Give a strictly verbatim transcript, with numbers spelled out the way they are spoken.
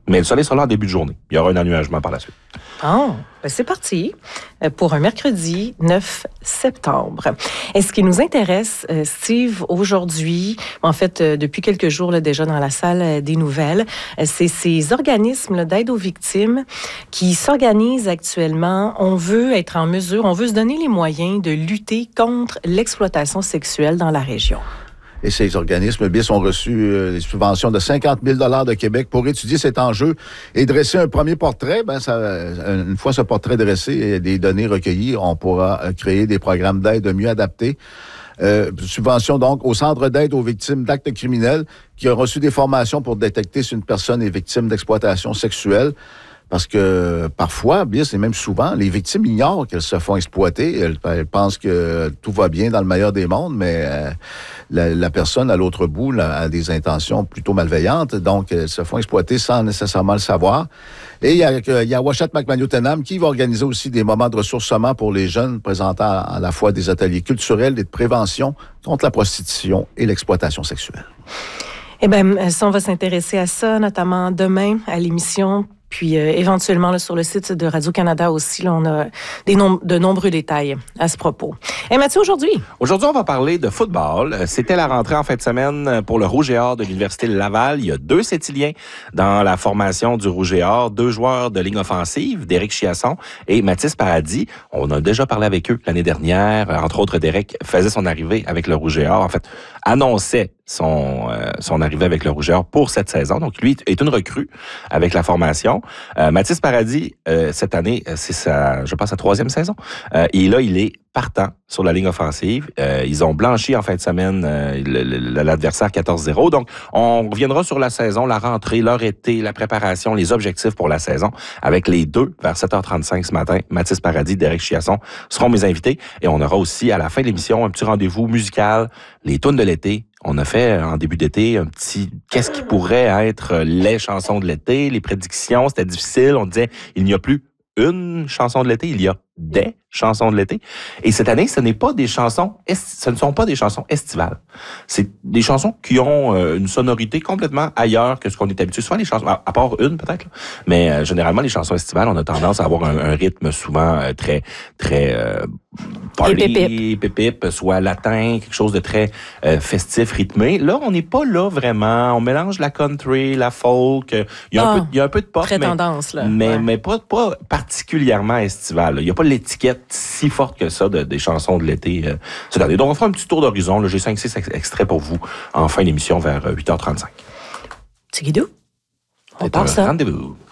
Mais le soleil sera là en début de journée. Il y aura un ennuagement par la suite. Oh, ben c'est parti pour un mercredi neuf septembre. Et ce qui nous intéresse, Steve, aujourd'hui, en fait, depuis quelques jours là, déjà dans la salle des nouvelles, c'est ces organismes là, d'aide aux victimes qui s'organisent actuellement. On veut être en mesure, on veut se donner les moyens de lutter contre l'exploitation sexuelle dans la région. Et ces organismes B I S ont reçu euh, des subventions de cinquante mille dollars de Québec pour étudier cet enjeu et dresser un premier portrait. Ben, ça, une fois ce portrait dressé et des données recueillies, on pourra créer des programmes d'aide mieux adaptés. Euh, subvention donc au Centre d'aide aux victimes d'actes criminels qui a reçu des formations pour détecter si une personne est victime d'exploitation sexuelle. Parce que parfois, bien, c'est même souvent, les victimes ignorent qu'elles se font exploiter. Elles, elles pensent que tout va bien dans le meilleur des mondes, mais euh, la, la personne à l'autre bout là, a des intentions plutôt malveillantes. Donc, elles se font exploiter sans nécessairement le savoir. Et il y a, il y a Ouachette McMahon-Utenham qui va organiser aussi des moments de ressourcement pour les jeunes, présentant à la fois des ateliers culturels et de prévention contre la prostitution et l'exploitation sexuelle. Eh bien, ça, on va s'intéresser à ça, notamment demain à l'émission. Puis euh, éventuellement là, sur le site de Radio-Canada aussi, là, on a des nom- de nombreux détails à ce propos. Et Mathieu, aujourd'hui? Aujourd'hui, on va parler de football. C'était la rentrée en fin de semaine pour le Rouge et Or de l'Université de Laval. Il y a deux Sétiliens dans la formation du Rouge et Or, deux joueurs de ligne offensive, Derek Chiasson et Mathis Paradis. On a déjà parlé avec eux l'année dernière. Entre autres, Derek faisait son arrivée avec le Rouge et Or. En fait, annonçait son, euh, son arrivée avec le Rouge et Or pour cette saison. Donc, lui est une recrue avec la formation. Euh, Mathis Paradis, euh, cette année, c'est sa, je pense, sa troisième saison. Euh, et là, il est partant sur la ligne offensive. Euh, ils ont blanchi en fin de semaine euh, le, le, l'adversaire quatorze zéro. Donc, on reviendra sur la saison, la rentrée, leur été, la préparation, les objectifs pour la saison avec les deux vers sept heures trente-cinq ce matin. Mathis Paradis, Derek Chiasson seront mes invités. Et on aura aussi, à la fin de l'émission, un petit rendez-vous musical, les tunes de l'été. On a fait, en début d'été, un petit « qu'est-ce qui pourrait être les chansons de l'été ?» Les prédictions, c'était difficile. On disait « il n'y a plus une chanson de l'été, il y a des chansons de l'été. » Et cette année, ce n'est pas des chansons, ce ne sont pas des chansons estivales. C'est des chansons qui ont euh, une sonorité complètement ailleurs que ce qu'on est habitué. Souvent, les chansons, à, à part une peut-être, là, mais euh, généralement, les chansons estivales, on a tendance à avoir un, un rythme souvent euh, très, très euh, party, pépip, soit latin, quelque chose de très euh, festif, rythmé. Là, on n'est pas là vraiment. On mélange la country, la folk. Il y a, ah, un, peu, il y a un peu de pop, très mais, tendance, là. mais, ouais. mais pas, pas particulièrement estival. Là. Il n'y a pas l'étiquette si forte que ça de, des chansons de l'été euh, cette année. Donc, on fera un petit tour d'horizon. Là. J'ai cinq six extraits pour vous en fin d'émission vers huit heures trente-cinq. Tigidou, on part ça. Rendez-vous.